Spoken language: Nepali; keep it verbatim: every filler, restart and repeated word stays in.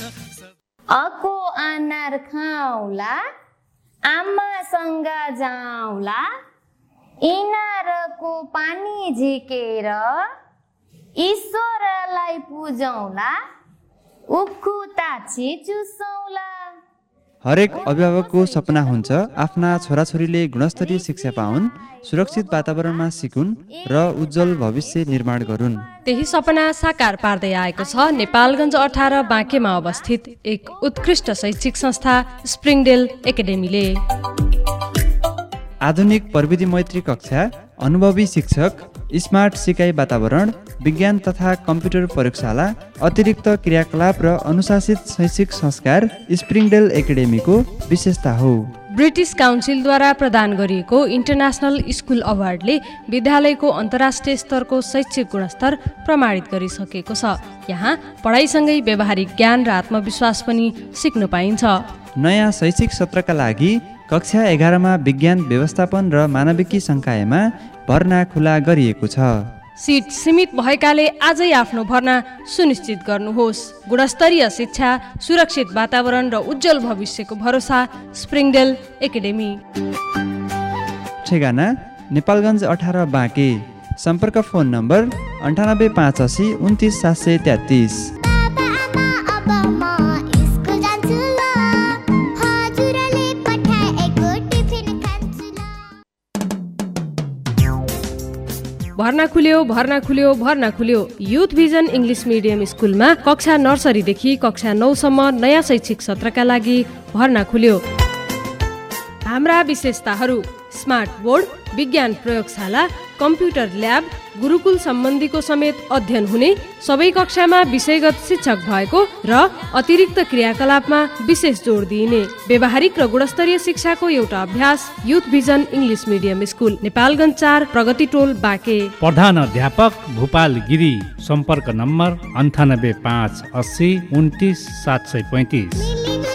अको अनार खाउला, आमासँग जाउँला, इनारको पानी झिकेर ईश्वरलाई पूजौला, उखु ताछी चुसौला। हरेक अभिभावकको सपना हुन्छ आफ्ना छोराछोरीले गुणस्तरीय शिक्षा पाउन्, सुरक्षित वातावरणमा सिकुन् र उज्जवल भविष्य निर्माण गरून्। त्यही सपना साकार पार्दै आएको छ नेपालगञ्ज अठार बाँकेमा अवस्थित एक उत्कृष्ट शैक्षिक संस्था स्प्रिङडेल एकाडेमीले। आधुनिक प्रविधि मैत्री कक्षा, अनुभवी शिक्षक, स्मार्ट सिकाइ वातावरण, विज्ञान तथा कम्प्युटर प्रयोगशाला, अतिरिक्त क्रियाकलाप र अनुशासित शैक्षिक संस्कार स्प्रिङडेल एकाडेमीको विशेषता हो। ब्रिटिस काउन्सिलद्वारा प्रदान गरिएको इन्टरनेसनल स्कुल अवार्डले विद्यालयको अन्तर्राष्ट्रिय स्तरको शैक्षिक गुणस्तर प्रमाणित गरिसकेको छ। यहाँ पढाइसँगै व्यावहारिक ज्ञान र आत्मविश्वास पनि सिक्न पाइन्छ। नयाँ शैक्षिक सत्रका लागि कक्षा एघारमा विज्ञान व्यवस्थापन र मानविकी संकायमा भर्ना खुला गरिएको छ। सिट सीमित भएकाले आजै आफ्नो भर्ना सुनिश्चित गर्नुहोस्। गुणस्तरीय शिक्षा, सुरक्षित वातावरण र उज्जवल भविष्यको भरोसा स्प्रिङडेल एकाडेमी। ठेगाना नेपालगञ्ज अठार बाँके। सम्पर्क फोन नम्बर अन्ठानब्बे पाँच असी उन्तिस सात सय तेत्तिस। भर्ना खुल्यो भर्ना खुल्यो भर्ना खुल्यो युथ भिजन इङ्ग्लिस मिडियम स्कुलमा कक्षा नर्सरीदेखि कक्षा नौसम्म नयाँ शैक्षिक सत्रका लागि भर्ना खुल्यो। हाम्रा विशेषताहरू: स्मार्ट बोर्ड, विज्ञान प्रयोगशाला, कम्प्युटर ल्याब, गुरुकुल सम्बन्धीको समेत अध्ययन हुने, सबै कक्षामा विषयगत शिक्षक भएको र अतिरिक्त क्रियाकलापमा विशेष जोड दिइने व्यावहारिक र गुणस्तरीय शिक्षाको एउटा अभ्यास youth vision English medium school, Nepalgunj चार, प्रगति टोल, बाँके। प्रधान अध्यापक भूपाल गिरी। सम्पर्क नम्बर अन्ठानब्बे पाँच अस्सी उन्तिस सात सय पैँतिस।